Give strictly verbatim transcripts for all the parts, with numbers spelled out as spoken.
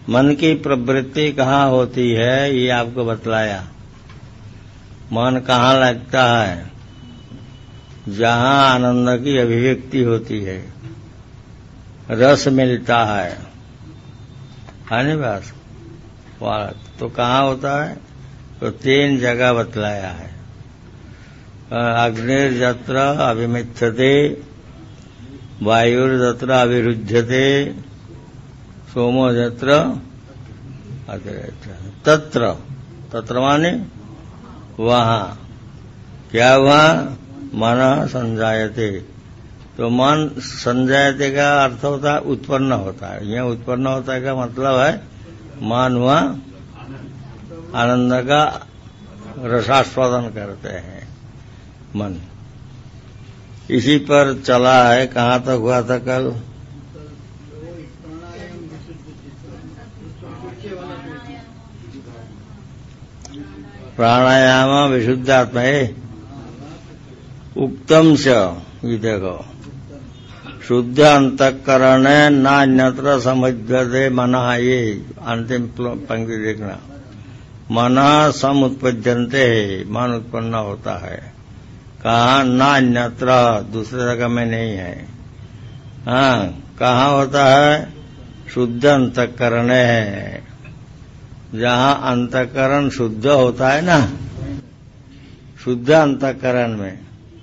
मन की प्रवृत्ति कहाँ होती है ये आपको बतलाया। मन कहाँ लगता है? जहाँ आनंद की अभिव्यक्ति होती है, रस मिलता है, है नहीं बात? तो कहाँ होता है? तो तीन जगह बतलाया है। अग्निर्यत्र अभिमिथ्यते, वायुर्यत्र अविरुध्यते, सोमो यत्र अतिरेत्र। तत्र, तत्र माने वहाँ। क्या हुआ? मन संजायते। तो मन संजायते का अर्थ होता है उत्पन्न होता है। यह उत्पन्न होता है का मतलब है मन हुआ आनंद का रसास्वादन करते हैं मन। इसी पर चला है। कहाँ तक हुआ था कल? प्राणायाम विशुद्धात्मा है। उक्तम च, ये देखो, शुद्ध अंतःकरण नान्यत्र समुद्यते मनः। ये अंतिम पंक्ति देखना। मनः समुत्पद्यन्ते, मन उत्पन्न होता है। कहाँ? नान्यत्र, दूसरे जगह में नहीं है। हाँ, कहाँ होता है? शुद्ध अंतःकरण है। जहाँ अंतःकरण शुद्ध होता है ना, शुद्ध अंतःकरण में,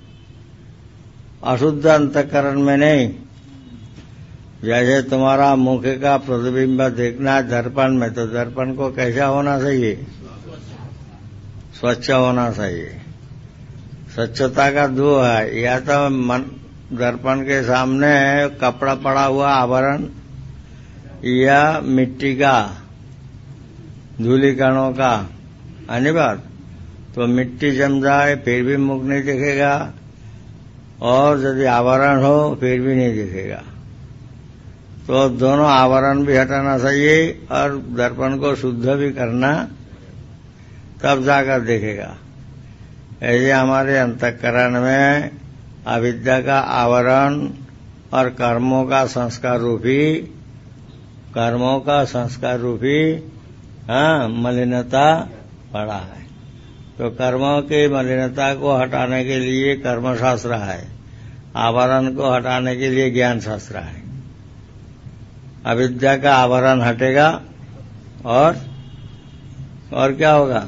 अशुद्ध अंतःकरण में नहीं। जैसे तुम्हारा मुख का प्रतिबिंब देखना है दर्पण में, तो दर्पण को कैसा होना चाहिए? स्वच्छ होना चाहिए। स्वच्छता का दो है, या तो मन दर्पण के सामने कपड़ा पड़ा हुआ आवरण, या मिट्टी का, धूलिकणों का, है बात? तो मिट्टी जम जाए फिर भी मुख नहीं दिखेगा, और यदि आवरण हो फिर भी नहीं दिखेगा। तो दोनों आवरण भी हटाना चाहिए और दर्पण को शुद्ध भी करना, तब जाकर देखेगा। ऐसे हमारे अंतःकरण में अविद्या का आवरण और कर्मों का संस्कार रूपी, कर्मों का संस्कार रूपी हाँ मलिनता पड़ा है। तो कर्मों की मलिनता को हटाने के लिए कर्मशास्त्र है, आवरण को हटाने के लिए ज्ञान शास्त्र है। अविद्या का आवरण हटेगा और और क्या होगा?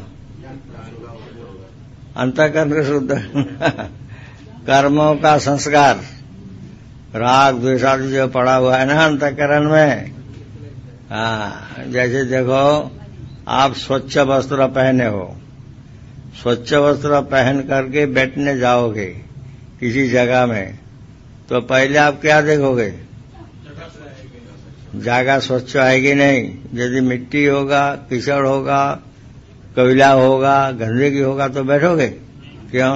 अंतःकरण शुद्ध कर्मों का संस्कार, राग द्वेष आदि जो पड़ा हुआ है ना अंतःकरण में, हाँ, जैसे देखो आप स्वच्छ वस्त्र पहने हो, स्वच्छ वस्त्र पहन करके बैठने जाओगे किसी जगह में, तो पहले आप क्या देखोगे? जगह स्वच्छ आएगी नहीं। यदि मिट्टी होगा, कीचड़ होगा, कोयला होगा, गंदगी होगा तो बैठोगे? क्यों?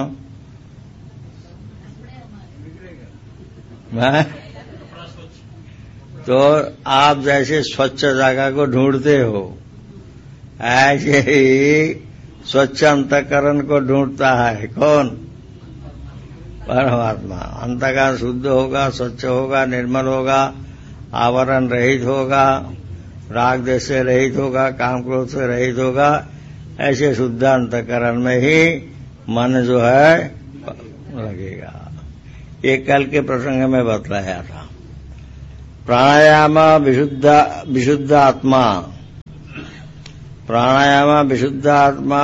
तो आप जैसे स्वच्छ जगह को ढूंढते हो, ऐसे ही स्वच्छ अंतःकरण को ढूंढता है कौन? परमात्मा। अंतःकरण शुद्ध होगा, स्वच्छ होगा, निर्मल होगा, आवरण रहित होगा, राग द्वेष से रहित होगा, काम क्रोध से रहित होगा। ऐसे शुद्ध अंतःकरण में ही मन जो है लगेगा। ये कल के प्रसंग में बतलाया था। प्राणायाम विशुद्ध विशुद्ध आत्मा, प्राणायाम विशुद्ध आत्मा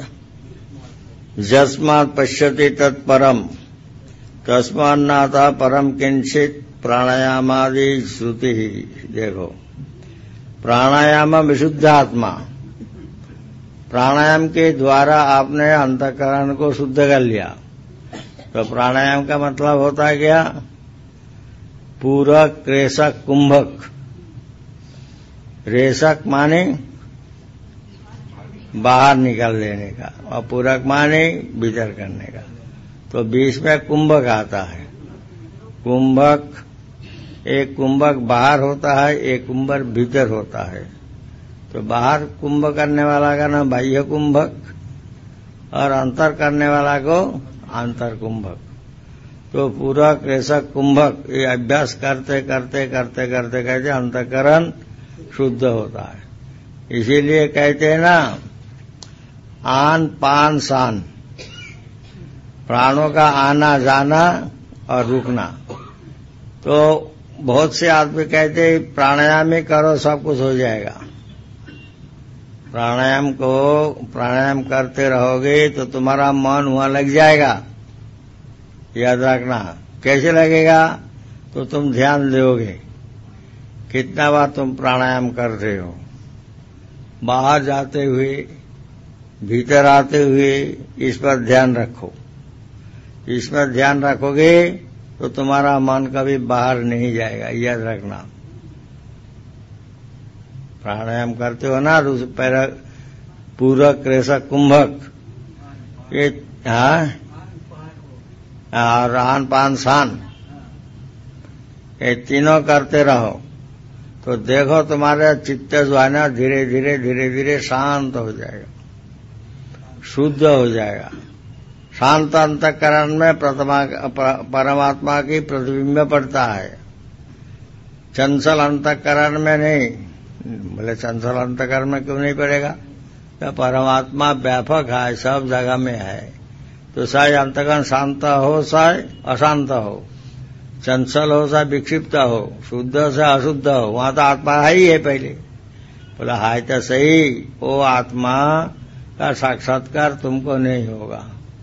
यस्मात् पश्यति तत्परम तस्मान्नाथ परम किंचित प्राणायामादि श्रुति। देखो, प्राणायाम विशुद्ध आत्मा, प्राणायाम के द्वारा आपने अंतःकरण को शुद्ध कर लिया। तो प्राणायाम का मतलब होता है क्या? पूरक, रेशक, कुंभक। रेशक माने बाहर निकाल लेने का, और पूरक माने भीतर करने का। तो बीच में कुंभक आता है। कुंभक, एक कुंभक बाहर होता है, एक कुंभक भीतर होता है। तो बाहर कुंभ करने वाला का नाम बाह्य कुंभक, और अंतर करने वाला को आंतर कुंभक। तो पूरक, रेशक, कुंभक, ये अभ्यास करते करते करते करते कहते अंतःकरण शुद्ध होता है। इसीलिए कहते हैं ना, आन पान शान, प्राणों का आना जाना और रुकना। तो बहुत से आदमी कहते हैं प्राणायाम ही करो सब कुछ हो जाएगा। प्राणायाम को प्राणायाम करते रहोगे तो तुम्हारा मन वहां लग जाएगा, याद रखना। कैसे लगेगा? तो तुम ध्यान दोगे कितना बार तुम प्राणायाम कर रहे हो, बाहर जाते हुए, भीतर आते हुए, इस पर ध्यान रखो। इस पर ध्यान रखोगे तो तुम्हारा मन कभी बाहर नहीं जाएगा, याद रखना। प्राणायाम करते हो ना, पैर पूरक, रेशक, कुंभक, ये हाँ, और आन पान शान, ये तीनों करते रहो तो देखो तुम्हारा चित्त जो है ना धीरे धीरे धीरे धीरे शांत हो जाएगा, शुद्ध हो जाएगा। शांत अंतःकरण में प्रथमा परमात्मा की प्रतिबिंब पड़ता है, चंचल अंतःकरण में नहीं। बोले चंचल अंतःकरण में क्यों नहीं पड़ेगा? तो परमात्मा व्यापक है, सब जगह में है। तो चाहे अंतःकरण शांत हो चाहे अशांत हो, चंचल हो चाहे विक्षिप्त हो, शुद्ध से अशुद्ध हो, वहां तो आत्मा है ही है पहले। बोला है तो सही, वो आत्मा का साक्षात्कार तुमको नहीं होगा।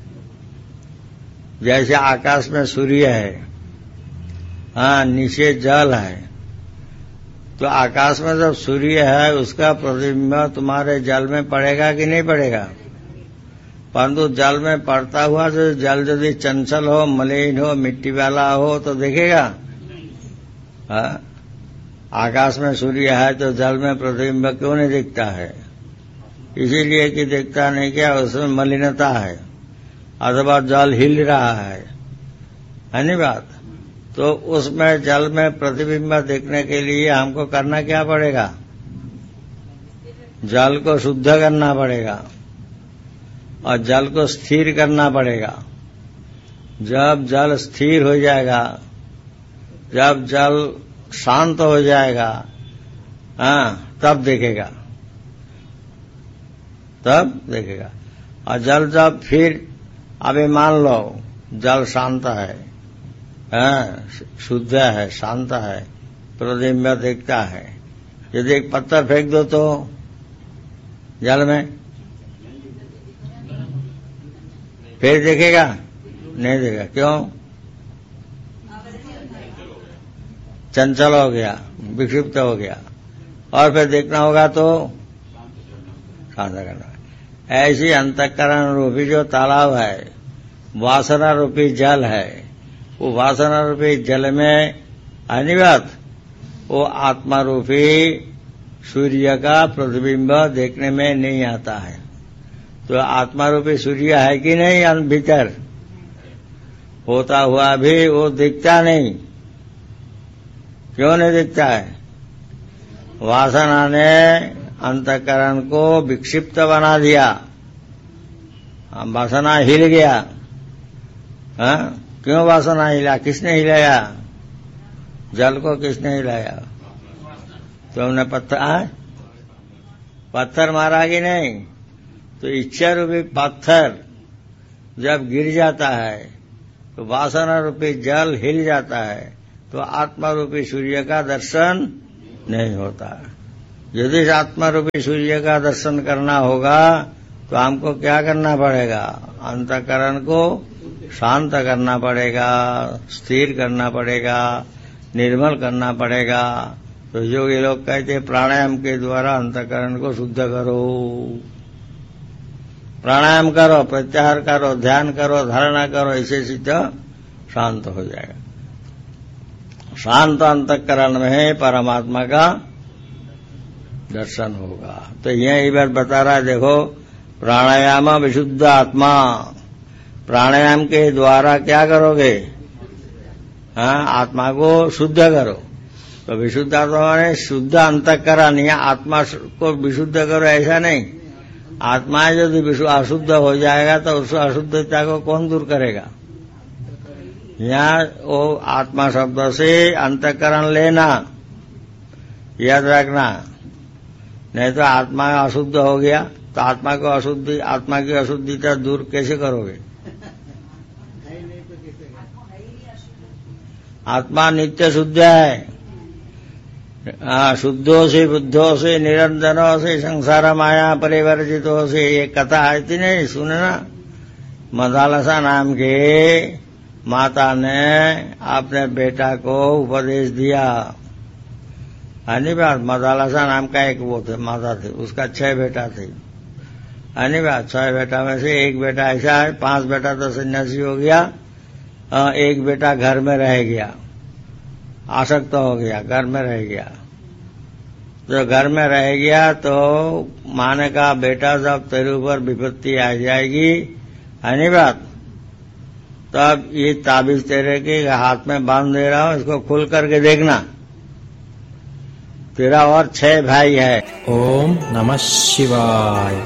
जैसे आकाश में सूर्य है, हाँ, नीचे जल है, तो आकाश में जब सूर्य है उसका प्रतिबिंब तुम्हारे जल में पड़ेगा कि नहीं पड़ेगा? परंतु जल में पड़ता हुआ जो जल यदि चंचल हो, मलिन हो, मिट्टी वाला हो तो दिखेगा? हाँ, आकाश में सूर्य है तो जल में प्रतिबिंब क्यों नहीं दिखता है? इसीलिए कि दिखता नहीं, क्या उसमें मलिनता है, अथवा जल हिल रहा है, है नहीं बात? तो उसमें जल में प्रतिबिंब देखने के लिए हमको करना क्या पड़ेगा? जल को शुद्ध करना पड़ेगा और जल को स्थिर करना पड़ेगा। जब जल स्थिर हो जाएगा, जब जल शांत हो जाएगा, हाँ, तब देखेगा, तब देखेगा। और जल जब फिर, अभी मान लो जल शांत है, हाँ, शुद्ध है, शांत है, प्रतिबिंब देखता है। यदि एक पत्थर फेंक दो तो जल में, फिर देखेगा? नहीं देखेगा। क्यों? चंचल हो गया, विक्षिप्त हो गया। और फिर देखना होगा तो शांत करना। ऐसी अंतःकरण रूपी जो तालाब है, वासना रूपी जल है, वो वासना रूपी जल में अनिवार्य वो आत्मा रूपी सूर्य का प्रतिबिंब देखने में नहीं आता है। तो आत्मा रूपी सूर्य है कि नहीं? भीतर होता हुआ भी वो दिखता नहीं। क्यों नहीं दिखता है? वासना ने अंतःकरण को विक्षिप्त बना दिया, वासना हिल गया। हाँ, क्यों वासना हिला? किसने हिलाया? जल को किसने हिलाया? तुमने पत्थर है? पत्थर मारा कि नहीं? तो इच्छा रूपी पत्थर जब गिर जाता है तो वासना रूपी जल हिल जाता है, तो आत्मा रूपी सूर्य का दर्शन नहीं होता। यदि आत्मा रूपी सूर्य का दर्शन करना होगा तो हमको क्या करना पड़ेगा? अंतःकरण को शांत करना पड़ेगा, स्थिर करना पड़ेगा, निर्मल करना पड़ेगा। तो योगी लोग कहते हैं प्राणायाम के द्वारा अंतःकरण को शुद्ध करो, प्राणायाम करो, प्रत्याहार करो, ध्यान करो, धारणा करो, ऐसे चित्त शांत हो जाएगा। शांत अंतःकरण में परमात्मा का दर्शन होगा। तो यही बात बता रहा है, देखो, प्राणायाम विशुद्ध आत्मा। प्राणायाम के द्वारा क्या करोगे? हाँ, आत्मा को शुद्ध करो। तो विशुद्ध आत्मा ने शुद्ध अंतःकरण, या आत्मा को विशुद्ध करो ऐसा नहीं। आत्मा यदि अशुद्ध हो जाएगा तो उस अशुद्धता को कौन दूर करेगा? यहाँ वो आत्मा शब्द से अंतःकरण लेना, याद रखना, नहीं तो आत्मा अशुद्ध हो गया तो आत्मा को अशुद्धि आत्मा की अशुद्धिता दूर कैसे करोगे? आत्मा नित्य शुद्ध है। शुद्धो से बुद्धो से निरंजनो से संसार माया परिवर्जितो से, ये कथा आई थी नहीं, सुनना। मदालसा नाम के माता ने अपने बेटा को उपदेश दिया। अन्य बात, मदालसा नाम का एक वो थे माता थे, उसका छह बेटा थे। अन्य बात, छह बेटा में से एक बेटा ऐसा है, पांच बेटा तो सन्यासी हो गया, एक बेटा घर में रह गया, आसक्त तो हो गया, घर में रह गया। तो घर में रह गया तो माँ ने कहा, बेटा जब तेरे ऊपर विपत्ति आ जाएगी, है नहीं बात, तब ये ताबीज तेरे के हाथ में बांध दे रहा हूं, इसको खुल करके देखना। तेरा और छह भाई है। ओम नमः शिवाय।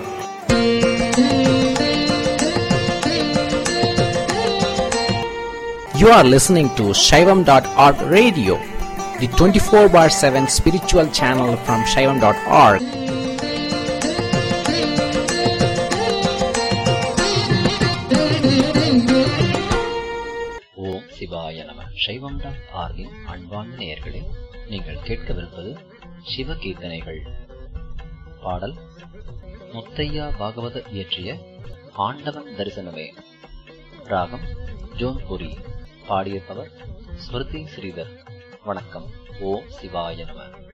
You are listening to Shaivam dot org radio, the twenty-four bar seven spiritual channel from Shaivam dot org. ஓம் சிவாய நம. சைவம் டாட் ஆர்கின் அன்பார்ந்த நேயர்களே, நீங்கள் கேட்கவிருப்பது சிவ கீர்த்தனைகள். பாடல் முத்தையா பாகவத இயற்றிய ஆண்டவன் தரிசனமே. ராகம் ஜோன்புரி. பாடியிருப்பவர் ஸ்மிருதி ஸ்ரீதர். வணக்கம். ஓம் சிவாய நம.